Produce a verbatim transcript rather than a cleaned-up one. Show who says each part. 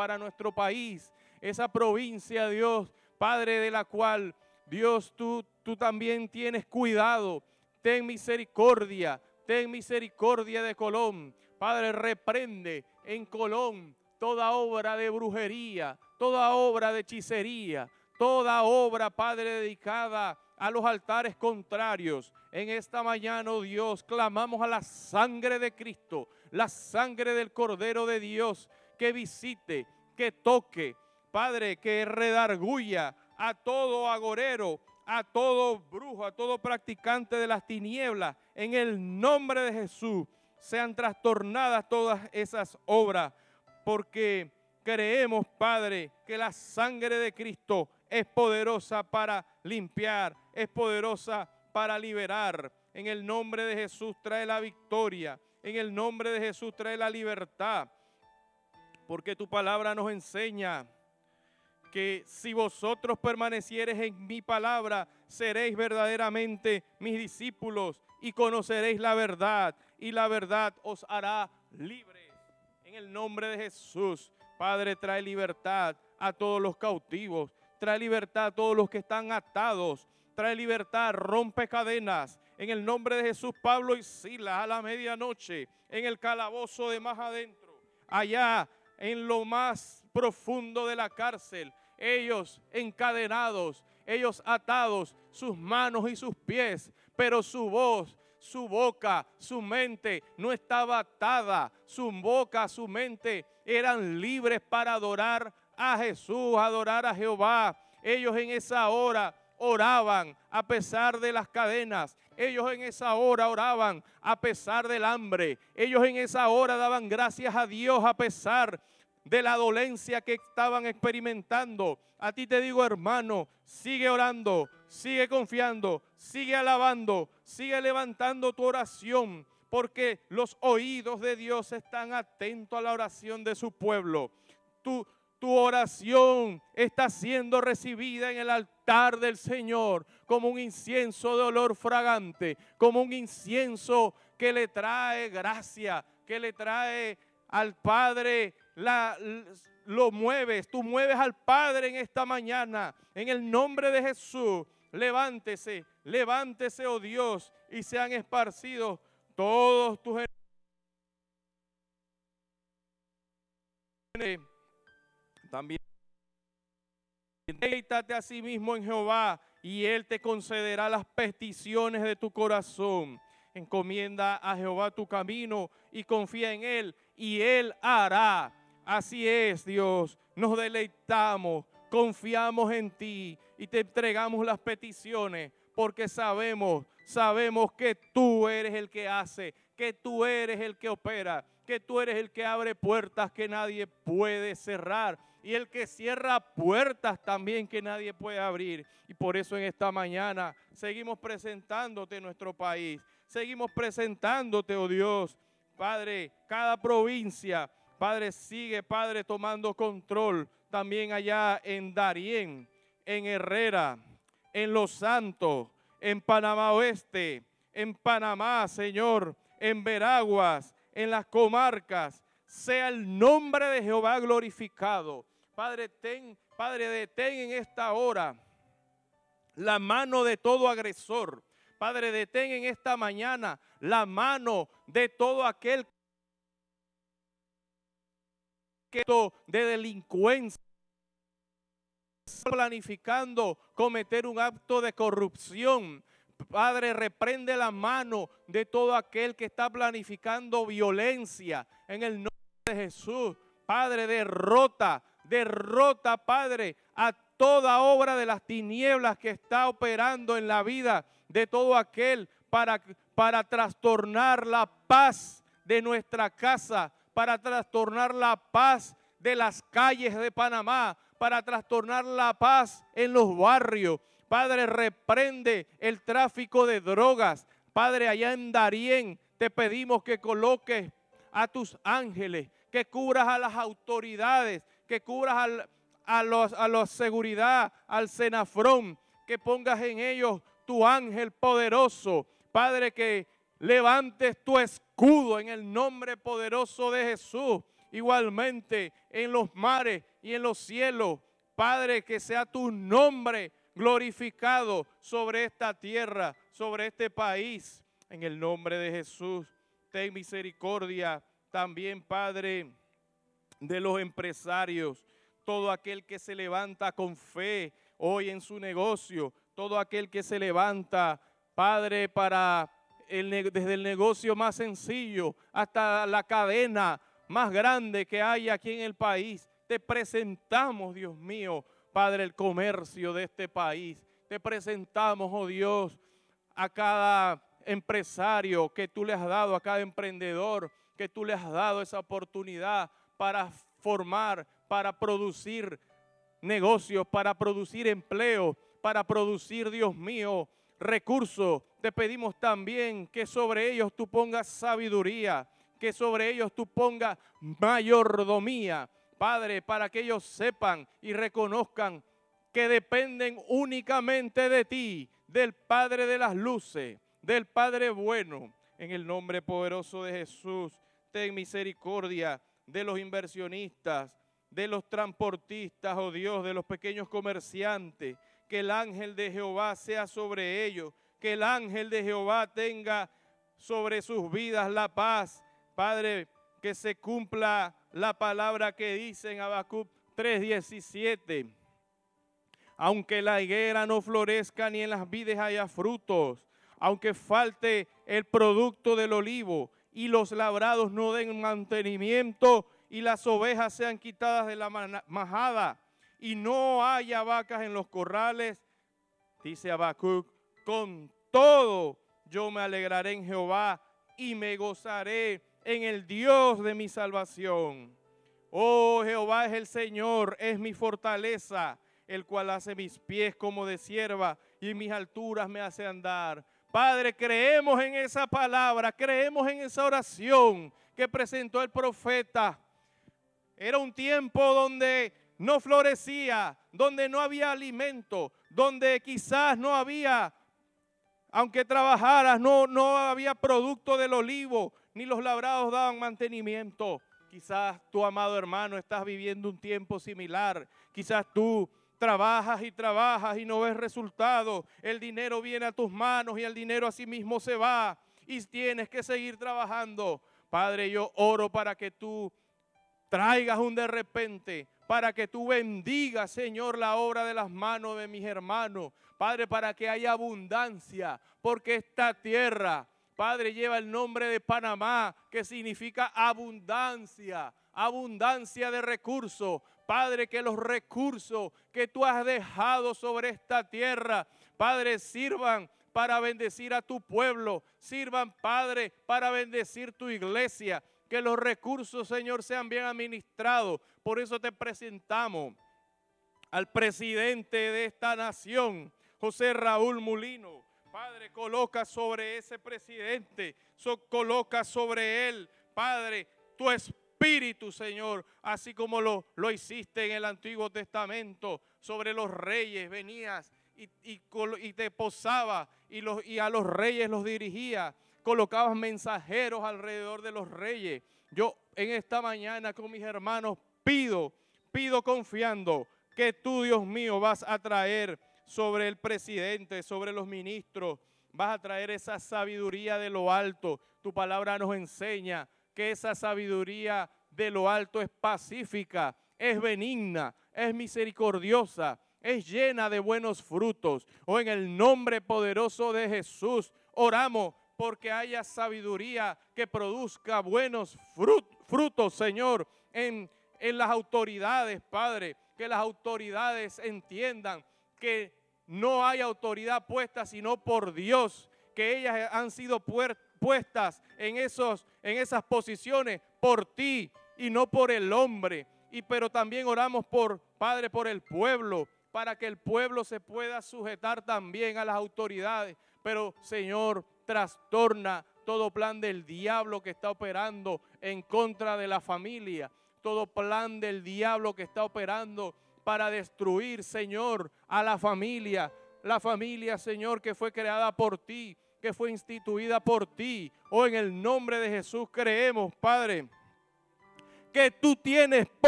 Speaker 1: para nuestro país, esa provincia, Dios, Padre, de la cual, Dios, tú, tú también tienes cuidado. Ten misericordia, ten misericordia de Colón. Padre, reprende en Colón toda obra de brujería, toda obra de hechicería, toda obra, Padre, dedicada a los altares contrarios. En esta mañana, oh Dios, clamamos a la sangre de Cristo, la sangre del Cordero de Dios, que visite, que toque, Padre, que redarguya a todo agorero, a todo brujo, a todo practicante de las tinieblas. En el nombre de Jesús sean trastornadas todas esas obras, porque creemos, Padre, que la sangre de Cristo es poderosa para limpiar, es poderosa para liberar. En el nombre de Jesús trae la victoria, en el nombre de Jesús trae la libertad, porque tu palabra nos enseña que si vosotros permaneciereis en mi palabra, seréis verdaderamente mis discípulos y conoceréis la verdad, y la verdad os hará libres. En el nombre de Jesús, Padre, trae libertad a todos los cautivos, trae libertad a todos los que están atados, trae libertad, rompe cadenas. En el nombre de Jesús, Pablo y Silas a la medianoche, en el calabozo de más adentro, allá en lo más profundo de la cárcel, ellos encadenados, ellos atados, sus manos y sus pies, pero su voz, su boca, su mente no estaba atada, su boca, su mente eran libres para adorar a Jesús, adorar a Jehová. Ellos en esa hora oraban a pesar de las cadenas, ellos en esa hora oraban a pesar del hambre, ellos en esa hora daban gracias a Dios a pesar de la dolencia que estaban experimentando. A ti te digo, hermano, sigue orando, sigue confiando, sigue alabando, sigue levantando tu oración, porque los oídos de Dios están atentos a la oración de su pueblo. Tu, tu oración está siendo recibida en el altar del Señor como un incienso de olor fragante, como un incienso que le trae gracia, que le trae al Padre. La, lo mueves, tú mueves al Padre en esta mañana, en el nombre de Jesús. Levántese, levántese, oh Dios, y sean esparcidos todos tus enemigos. También deleítate a sí mismo en Jehová, y Él te concederá las peticiones de tu corazón. Encomienda a Jehová tu camino y confía en Él, y Él hará. Así es, Dios, nos deleitamos, confiamos en ti y te entregamos las peticiones, porque sabemos, sabemos que tú eres el que hace, que tú eres el que opera, que tú eres el que abre puertas que nadie puede cerrar, y el que cierra puertas también que nadie puede abrir. Y por eso en esta mañana seguimos presentándote nuestro país, seguimos presentándote, oh Dios, Padre, cada provincia. Padre, sigue, Padre, tomando control también allá en Darién, en Herrera, en Los Santos, en Panamá Oeste, en Panamá, Señor, en Veraguas, en las comarcas. Sea el nombre de Jehová glorificado. Padre, ten, Padre, detén en esta hora la mano de todo agresor. Padre, detén en esta mañana la mano de todo aquel de delincuencia, planificando cometer un acto de corrupción. Padre, reprende la mano de todo aquel que está planificando violencia en el nombre de Jesús. Padre, derrota, derrota, Padre, a toda obra de las tinieblas que está operando en la vida de todo aquel para, para trastornar la paz de nuestra casa, para trastornar la paz de las calles de Panamá, para trastornar la paz en los barrios. Padre, reprende el tráfico de drogas. Padre, allá en Darién te pedimos que coloques a tus ángeles, que cubras a las autoridades, que cubras al, a los, a la seguridad, al Senafrón, que pongas en ellos tu ángel poderoso. Padre, que levantes tu escudo en el nombre poderoso de Jesús igualmente en los mares y en los cielos. Padre, que sea tu nombre glorificado sobre esta tierra, sobre este país. En el nombre de Jesús, ten misericordia también, Padre, de los empresarios. Todo aquel que se levanta con fe hoy en su negocio, todo aquel que se levanta, Padre, para el, desde el negocio más sencillo hasta la cadena más grande que hay aquí en el país. Te presentamos, Dios mío, Padre, el comercio de este país. Te presentamos, oh Dios, a cada empresario que tú le has dado, a cada emprendedor que tú le has dado esa oportunidad para formar, para producir negocios, para producir empleo, para producir, Dios mío, recursos. Te pedimos también que sobre ellos tú pongas sabiduría, que sobre ellos tú pongas mayordomía, Padre, para que ellos sepan y reconozcan que dependen únicamente de ti, del Padre de las luces, del Padre bueno. En el nombre poderoso de Jesús, ten misericordia de los inversionistas, de los transportistas, oh Dios, de los pequeños comerciantes. Que el ángel de Jehová sea sobre ellos, que el ángel de Jehová tenga sobre sus vidas la paz. Padre, que se cumpla la palabra que dice en Habacuc tres diecisiete. Aunque la higuera no florezca ni en las vides haya frutos, aunque falte el producto del olivo y los labrados no den mantenimiento y las ovejas sean quitadas de la majada y no haya vacas en los corrales, dice Habacuc, con todo yo me alegraré en Jehová y me gozaré en el Dios de mi salvación. Oh, Jehová es el Señor, es mi fortaleza, el cual hace mis pies como de sierva y en mis alturas me hace andar. Padre, creemos en esa palabra, creemos en esa oración que presentó el profeta. Era un tiempo donde no florecía, donde no había alimento, donde quizás no había, aunque trabajaras, no, no había producto del olivo, ni los labrados daban mantenimiento. Quizás tú, amado hermano, estás viviendo un tiempo similar. Quizás tú trabajas y trabajas y no ves resultados. El dinero viene a tus manos y el dinero a sí mismo se va. Y tienes que seguir trabajando. Padre, yo oro para que tú traigas un de repente, para que tú bendigas, Señor, la obra de las manos de mis hermanos. Padre, para que haya abundancia, porque esta tierra, Padre, lleva el nombre de Panamá, que significa abundancia, abundancia de recursos. Padre, que los recursos que tú has dejado sobre esta tierra, Padre, sirvan para bendecir a tu pueblo, sirvan, Padre, para bendecir tu iglesia. Que los recursos, Señor, sean bien administrados. Por eso te presentamos al presidente de esta nación, José Raúl Mulino. Padre, coloca sobre ese presidente, so, coloca sobre él, Padre, tu espíritu, Señor, así como lo, lo hiciste en el Antiguo Testamento, sobre los reyes venías y, y, y te posaba y, los, y a los reyes los dirigía. Colocabas mensajeros alrededor de los reyes. Yo en esta mañana con mis hermanos pido, pido confiando que tú, Dios mío, vas a traer sobre el presidente, sobre los ministros, vas a traer esa sabiduría de lo alto. Tu palabra nos enseña que esa sabiduría de lo alto es pacífica, es benigna, es misericordiosa, es llena de buenos frutos. O en el nombre poderoso de Jesús oramos porque haya sabiduría que produzca buenos frut, frutos, Señor, en, en las autoridades, Padre. Que las autoridades entiendan que no hay autoridad puesta sino por Dios, que ellas han sido puestas en, esos, en esas posiciones por ti y no por el hombre. Y pero también oramos por, Padre, por el pueblo, para que el pueblo se pueda sujetar también a las autoridades. Pero, Señor, trastorna todo plan del diablo que está operando en contra de la familia, todo plan del diablo que está operando para destruir, Señor, a la familia, la familia, Señor, que fue creada por ti, que fue instituida por ti. Oh, en el nombre de Jesús creemos, Padre, que tú tienes